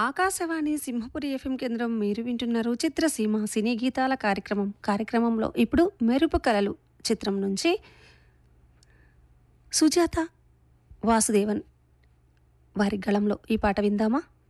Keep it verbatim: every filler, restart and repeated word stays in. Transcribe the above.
Akashvani Simhapuri FM కేంద్రం మీరు వింటున్నారు చిత్రసీమ సినీ గీతాల కార్యక్రమం. కార్యక్రమంలో ఇప్పుడు మెరుపు కలలు చిత్రం నుంచి సుజాత వాసుదేవన్ వారి గళంలో ఈ పాట విందామా?